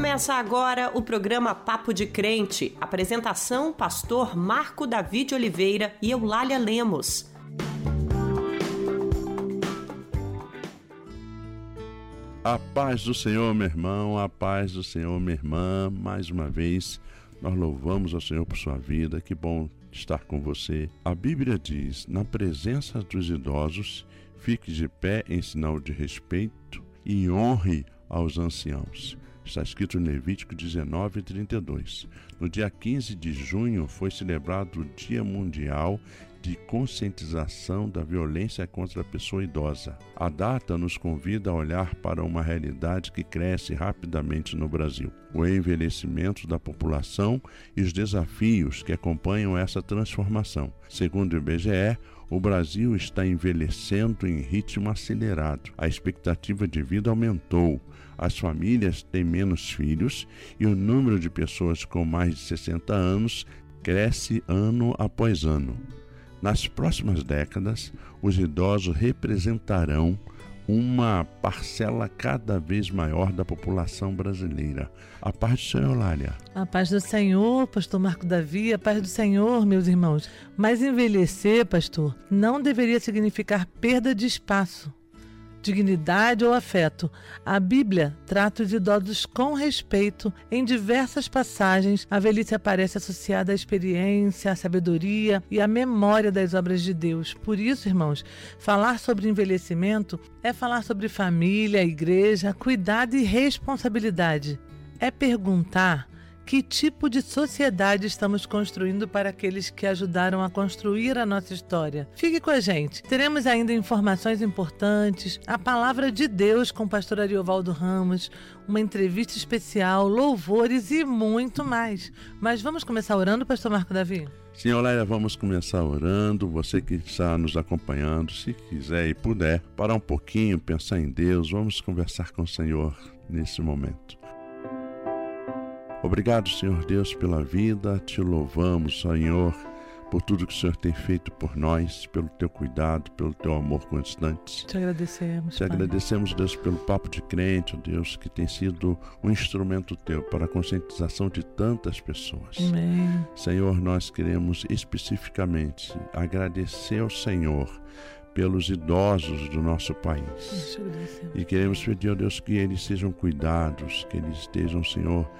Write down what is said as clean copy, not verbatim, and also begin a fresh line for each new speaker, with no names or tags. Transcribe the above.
Começa agora o programa Papo de Crente. Apresentação, pastor Marco Davi de Oliveira e Eulália Lemos.
A paz do Senhor, meu irmão, a paz do Senhor, minha irmã. Mais uma vez, nós louvamos ao Senhor por sua vida. Que bom estar com você. A Bíblia diz: na presença dos idosos, fique de pé em sinal de respeito e honre aos anciãos. Está escrito em Levítico 19:32. No dia 15 de junho foi celebrado o Dia Mundial de Conscientização da Violência contra a Pessoa Idosa. A data nos convida a olhar para uma realidade que cresce rapidamente no Brasil: o envelhecimento da população e os desafios que acompanham essa transformação. Segundo o IBGE, o Brasil está envelhecendo em ritmo acelerado. A expectativa de vida aumentou, as famílias têm menos filhos e o número de pessoas com mais de 60 anos cresce ano após ano. Nas próximas décadas, os idosos representarão uma parcela cada vez maior da população brasileira. A paz do Senhor, Eulália.
A paz do Senhor, pastor Marco Davi, a paz do Senhor, meus irmãos. Mas envelhecer, pastor, não deveria significar perda de espaço, dignidade ou afeto. A Bíblia trata os idosos com respeito. Em diversas passagens, a velhice aparece associada à experiência, à sabedoria e à memória das obras de Deus. Por isso, irmãos, falar sobre envelhecimento é falar sobre família, igreja, cuidado e responsabilidade. É perguntar que tipo de sociedade estamos construindo para aqueles que ajudaram a construir a nossa história. Fique com a gente. Teremos ainda informações importantes, a palavra de Deus com o pastor Ariovaldo Ramos, uma entrevista especial, louvores e muito mais. Mas vamos começar orando, pastor Marco Davi?
Sim, Eulália, vamos começar orando. Você que está nos acompanhando, se quiser e puder, parar um pouquinho, pensar em Deus, vamos conversar com o Senhor nesse momento. Obrigado, Senhor Deus, pela vida. Te louvamos, Senhor, por tudo que o Senhor tem feito por nós, pelo teu cuidado, pelo teu amor constante.
Te agradecemos,
Te agradecemos, Deus, pelo Papo de Crente, Deus, que tem sido um instrumento teu para a conscientização de tantas pessoas.
Amém.
Senhor, nós queremos especificamente agradecer ao Senhor pelos idosos do nosso país. E queremos pedir, ó Deus, que eles sejam cuidados, que eles estejam, Senhor,